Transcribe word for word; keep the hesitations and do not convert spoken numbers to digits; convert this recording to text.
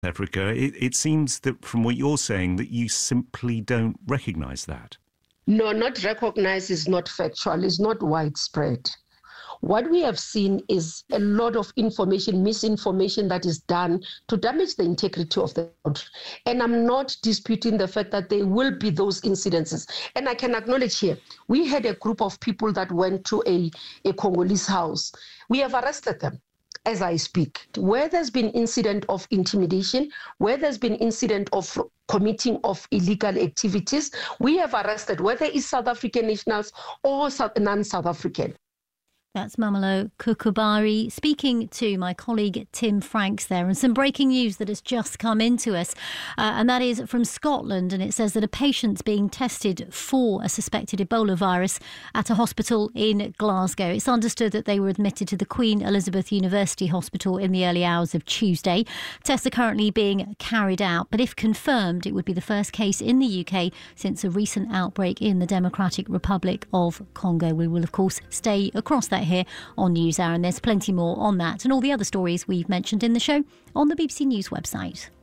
Africa. It, it seems that from what you're saying that you simply don't recognise that. No, not recognize is not factual, it's not widespread. What we have seen is a lot of information, misinformation that is done to damage the integrity of the country. And I'm not disputing the fact that there will be those incidences. And I can acknowledge here, we had a group of people that went to a, a Congolese house. We have arrested them as I speak. Where there's been incident of intimidation, where there's been incident of committing of illegal activities, we have arrested, whether it's South African nationals or non-South African. That's Mamelo Kukubari speaking to my colleague Tim Franks there. And some breaking news that has just come into us, uh, and that is from Scotland. And it says that a patient's being tested for a suspected Ebola virus at a hospital in Glasgow. It's understood that they were admitted to the Queen Elizabeth University Hospital in the early hours of Tuesday. Tests are currently being carried out, but if confirmed, it would be the first case in the U K since a recent outbreak in the Democratic Republic of Congo. We will, of course, stay across that here on NewsHour, and there's plenty more on that and all the other stories we've mentioned in the show on the B B C News website.